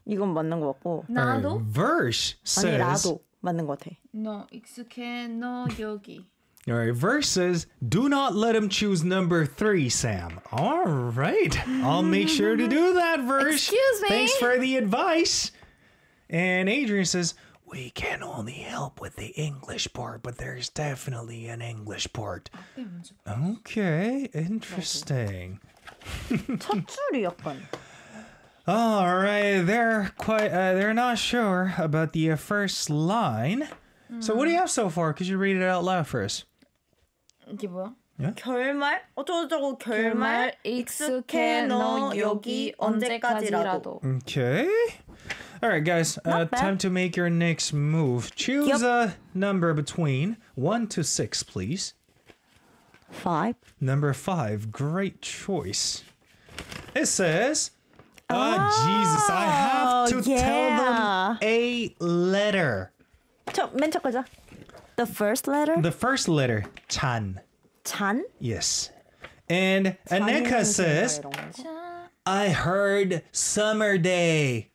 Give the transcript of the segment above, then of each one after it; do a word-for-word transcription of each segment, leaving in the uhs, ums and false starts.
이건 맞는 것 같고. 나도? Verse says. 아니 라도 맞는 것 같아. 너 익숙해 너 여기. All right, verse says, do not let him choose number three, Sam. All right. I'll make sure to do that, verse. Excuse me. Thanks for the advice. And Adrian says, we can only help with the English part, but there's definitely an English part. Okay, interesting. 첫 줄이 약간. All right, they're quite, uh, they're not sure about the uh, first line. So what do you have so far? Could you read it out loud for us? 이게 뭐야? 결말 어쩌고저쩌고 결말 익숙해 너 여기 언제까지라도. Okay. All right, guys. Uh, Not bad. time to make your next move. Choose Yep. a number between one to six, please. Five. Number five. Great choice. It says, oh, Jesus, I have to yeah. tell them a letter. 저 맨 첫 글자. The first letter. The first letter, 찬. 찬. Yes. And Aneka says, I heard summer day.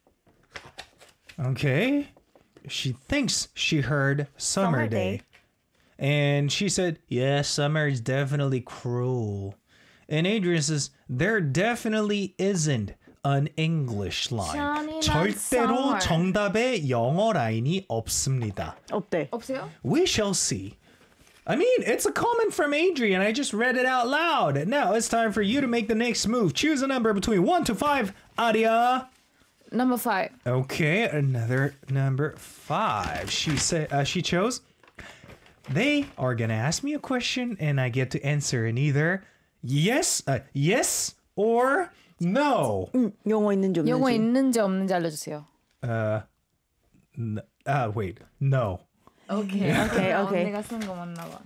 Okay. She thinks she heard summer, Summer day. day. And she said, yeah, summer is definitely cruel. And Adrian says, there definitely isn't an English line. 잔인한 절대로 summer. 정답의 영어 라인이 없습니다. 없대. 없어요? We shall see. I mean, it's a comment from Adrian. I just read it out loud. Now it's time for you to make the next move. Choose a number between one to five. Adia. Number five. Okay, another number five. She said uh, she chose. They are gonna ask me a question, and I get to answer in either yes, uh, yes, or no. 응, 영어 있는지 없는지. 영어 있는지 없는지 알려주세요. Uh, n- uh wait, no. 오케이. 오케이, 오케이. 언니가 쓴 거 맞나 봐.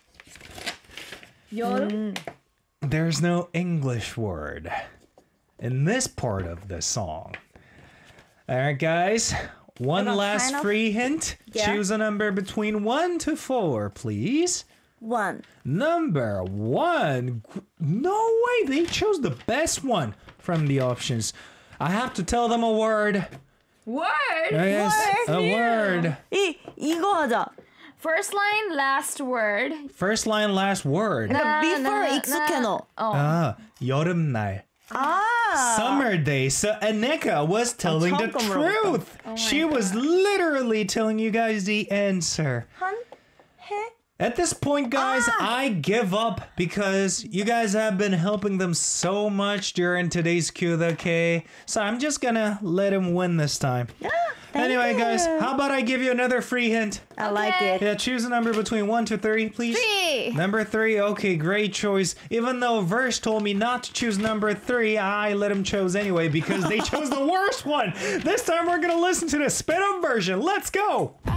여름? There's no English word in this part of the song. All right, guys. One About last kind of- free hint. Yeah. Choose a number between one to four, please. One. Number one. G- No way. They chose the best one from the options. I have to tell them a word. Word? Yes, a word. 이 이거 하자. First line, last word. First line, last word. 그러니까 before 나, 나, 익숙해 너. 어. Ah, 여름날. 아. Summer day. So Aneka was telling the 처음 거 물어봤다. truth. she was literally telling you guys the answer. 한 해. At this point, guys, I give up because you guys have been helping them so much during today's Q the K. So I'm just gonna let him win this time. Thank Anyway, you. guys, how about I give you another free hint? I like Okay. it. Yeah, choose a number between one to three, please. Three. Number three, okay, great choice. Even though Verse told me not to choose number three, I let him choose anyway because they chose the worst one. This time we're gonna listen to the sped up version. Let's go.